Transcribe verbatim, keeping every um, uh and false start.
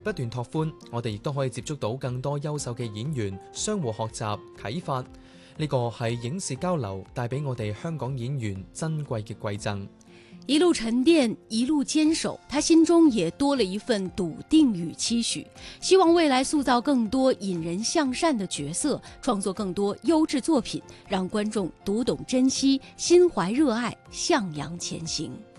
不斷拓寬，我哋亦都可以接觸到更多優秀嘅演員，相互學習啟發。呢個係影視交流帶俾我哋香港演員珍貴嘅饋贈。 一路沉澱，一路堅守，他心中也多了一份篤定與期許，希望未來塑造更多引人向善的角色，創作更多優質作品，讓觀眾讀懂珍惜，心懷熱愛，向陽前行。